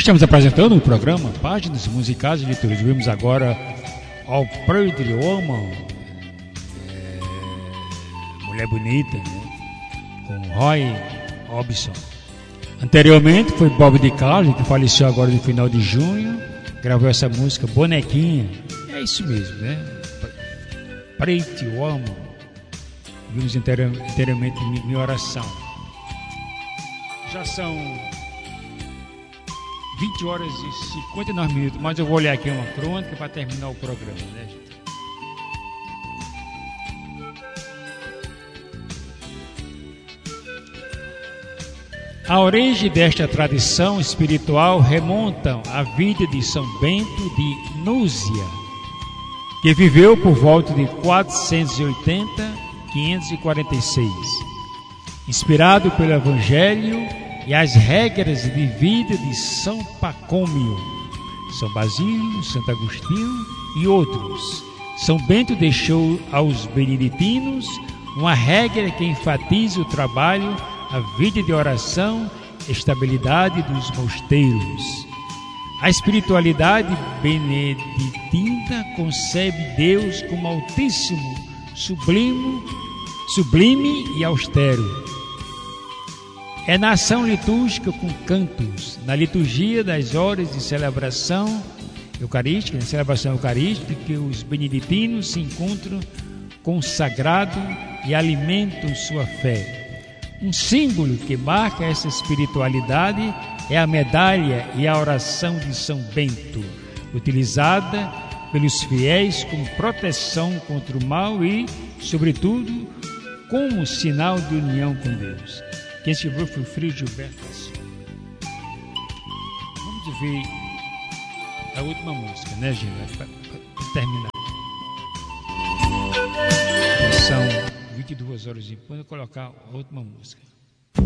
Estamos apresentando o programa Páginas Musicais e Liturgia. Vimos agora All Pretty Woman, Mulher Bonita, né? Com Roy Orbison. Anteriormente foi Bob DiCarlo, que faleceu agora no final de junho, gravou essa música Bonequinha. É isso mesmo, né? Pretty Woman. Vimos anteriormente Minha Oração. Já são 20 horas e 59 minutos, mas eu vou olhar aqui uma crônica para terminar o programa, né, gente? A origem desta tradição espiritual remonta à vida de São Bento de Núzia, que viveu por volta de 480 a 546. Inspirado pelo Evangelho e as regras de vida de São Pacômio, São Basílio, Santo Agostinho e outros, São Bento deixou aos beneditinos uma regra que enfatiza o trabalho, a vida de oração, estabilidade dos mosteiros. A espiritualidade beneditina concebe Deus como altíssimo, sublime e austero. É na ação litúrgica com cantos, na liturgia das horas de celebração eucarística, na celebração eucarística, que os beneditinos se encontram com o sagrado e alimentam sua fé. Um símbolo que marca essa espiritualidade é a medalha e a oração de São Bento, utilizada pelos fiéis como proteção contra o mal e, sobretudo, como sinal de união com Deus. Quem escreveu foi o Frei Gilberto. Vamos ver a última música, né, Gilberto? Para terminar. São 22 horas e depois eu colocar a última música.